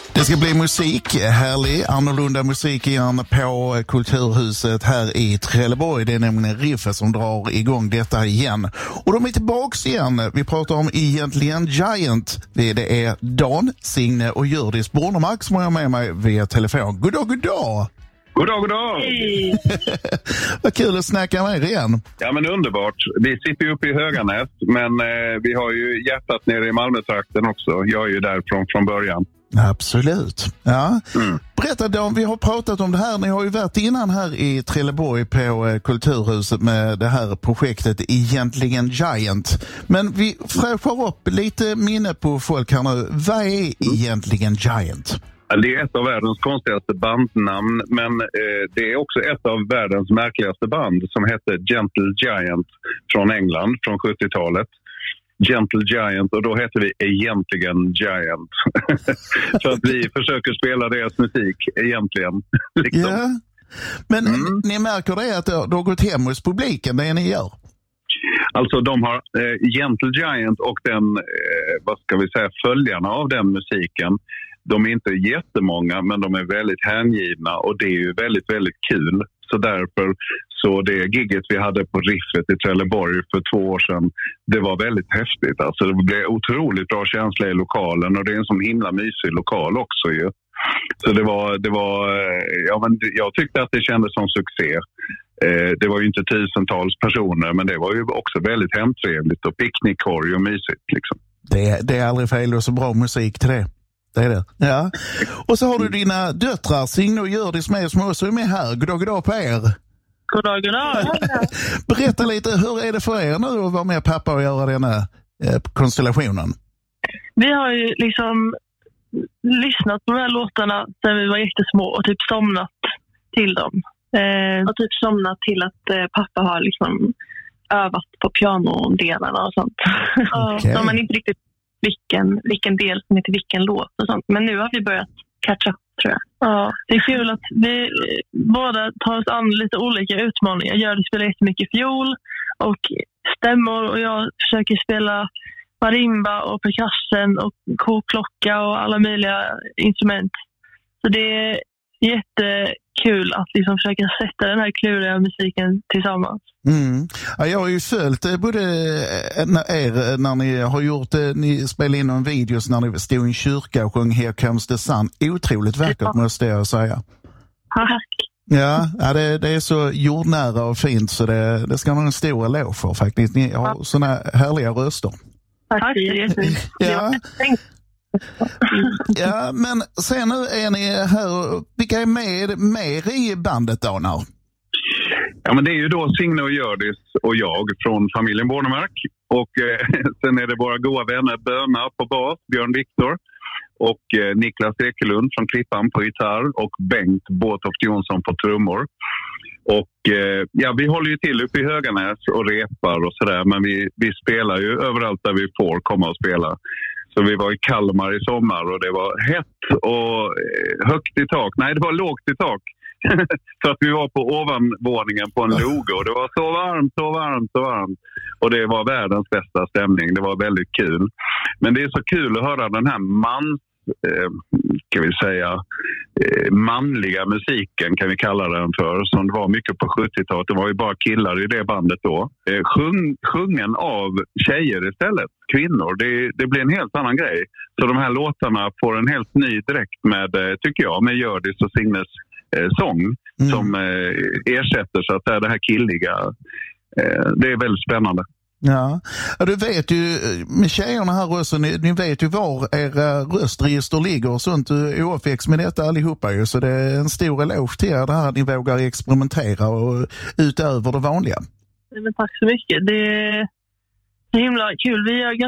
Det ska bli musik, härlig, annorlunda musik igen på Kulturhuset här i Trelleborg. Det är nämligen Riffe som drar igång detta igen. Och de är tillbaks igen. Vi pratar om egentligen Giant. Det är Dan, Signe och Hjördis Bornemark som har med mig via telefon. God dag, god dag! God dag, god dag! Hej! Vad kul att snacka med er igen. Ja, men underbart. Vi sitter ju uppe i Höganäs, men vi har ju hjärtat nere i Malmötrakten också. Jag är ju där från början. Absolut. Ja. Berätta Dan, vi har pratat om det här. Ni har ju varit innan här i Trelleborg på Kulturhuset med det här projektet Egentligen Giant. Men vi fräschar upp lite minne på folk här nu. Vad är Egentligen Giant? Det är ett av världens konstigaste bandnamn, men det är också ett av världens märkligaste band som hette Gentle Giant från England från 70-talet. Gentle Giant, och då heter vi Egentligen Giant. Så att vi försöker spela deras musik egentligen. Liksom. Ja. Men ni märker det att det har gått hem hos publiken, det ni gör? Alltså de har Gentle Giant och den, vad ska vi säga, följarna av den musiken. De är inte jättemånga, men de är väldigt hängivna och det är ju väldigt, väldigt kul. Så därför, så det gigget vi hade på Riffet i Trelleborg för 2 år sedan, det var väldigt häftigt. Alltså det blev otroligt bra känsla i lokalen och det är en sån himla mysig lokal också ju. Så det var ja, men jag tyckte att det kändes som succé. Det var ju inte tusentals personer, men det var ju också väldigt hemtrevligt och picknickkorg och mysigt liksom. Det är aldrig fel och så bra musik till det. Det är det. Ja. Och så har du dina döttrar, Signe och Hjördis med som också är med här. God dag på er. God dag, god dag. Berätta lite, hur är det för er nu att vara med pappa och göra denna konstellationen? Vi har ju liksom lyssnat på de här låtarna sedan vi var jättesmå och typ somnat till dem. Och typ somnat till att pappa har liksom övat på pianodelarna och sånt. Okay. Så man inte riktigt vilken del som är till vilken låt och sånt. Men nu har vi börjat catch up, tror jag. Ja, det är kul att vi båda tar oss an lite olika utmaningar. Jag spelar jättemycket fiol och stämmor och jag försöker spela marimba och percussion och kokklocka och alla möjliga instrument. Så det är jättekul att liksom försöka sätta den här kluriga musiken tillsammans. Ja, jag har ju följt både er när ni har gjort ni spelade in en video när ni stod i en kyrka och sjöng Here Comes the Sun. Otroligt vackert måste jag säga. Tack. Ja, det är så jordnära och fint så det ska man en stor eloge för faktiskt. Ni har såna härliga röster. Tack. Ja. Ja, men sen nu är ni här. Vilka är med i bandet då nu? Ja, men det är ju då Signe och Hjördis och jag från familjen Bornemark. Och sen är det våra goda vänner Böna på bas, Björn Viktor. Och Niklas Ekelund från Klippan på gitarr. Och Bengt Båtoft Jonsson på trummor. Och ja, vi håller ju till uppe i Höganäs och repar och sådär. Men vi spelar ju överallt där vi får komma och spela. Så vi var i Kalmar i sommar och det var hett och högt i tak. Nej, det var lågt i tak. Så att vi var på ovanvåningen på en loge och det var så varmt. Och det var världens bästa stämning. Det var väldigt kul. Men det är så kul att höra den här manliga musiken kan vi kalla den för. Som det var mycket på 70-talet. Det var ju bara killar i det bandet då. Sjungen av tjejer istället. Kvinnor. Det blir en helt annan grej. Så de här låtarna får en helt ny direkt med, tycker jag, med Hjördis och Signes sång som ersätter så att det är det här killiga. Det är väldigt spännande. Ja, du vet ju med tjejerna här också, ni vet ju var era röstregister ligger och sånt, OFX med detta allihopa ju, så det är en stor eloge till er det här att ni vågar experimentera och utöver det vanliga. Men tack så mycket, det är himla kul. Vi gör